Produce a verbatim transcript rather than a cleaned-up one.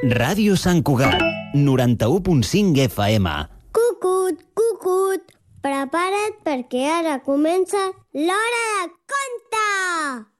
Ràdio Sant Cugat, noranta-u punt cinc F M. Cucut, cucut, prepara't perquè ara comença l'Hora de Conte!